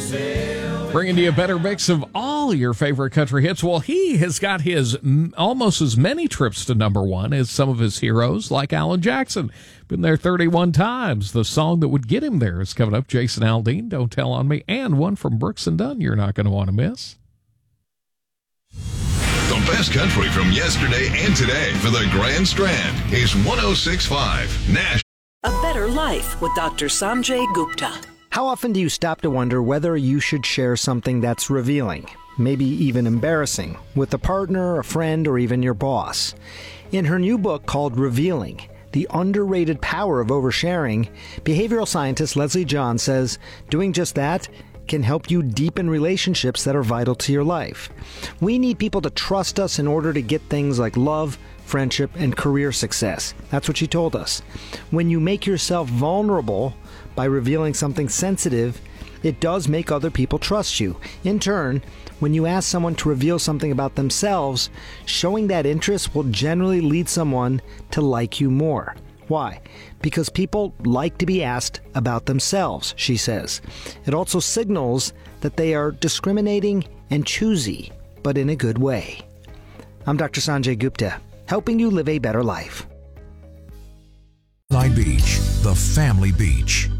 Bringing you a better mix of all your favorite country hits. Well, he has got his almost as many trips to number one as some of his heroes, like Alan Jackson. Been there 31 times. The song that would get him there is coming up. Jason Aldean, Don't Tell on Me, and one from Brooks and Dunn you're not going to want to miss. The best country from yesterday and today for the Grand Strand is 106.5 Nash. A Better Life with Dr. Sanjay Gupta. How often do you stop to wonder whether you should share something that's revealing, maybe even embarrassing, with a partner, a friend, or even your boss? In her new book called Revealing, The Underrated Power of Oversharing, behavioral scientist Leslie John says doing just that can help you deepen relationships that are vital to your life. We need people to trust us in order to get things like love, friendship, and career success. That's what she told us. When you make yourself vulnerable by revealing something sensitive, it does make other people trust you. In turn, when you ask someone to reveal something about themselves, showing that interest will generally lead someone to like you more. Why? Because people like to be asked about themselves, she says. It also signals that they are discriminating and choosy, but in a good way. I'm Dr. Sanjay Gupta, helping you live a better life. Beach, the family beach.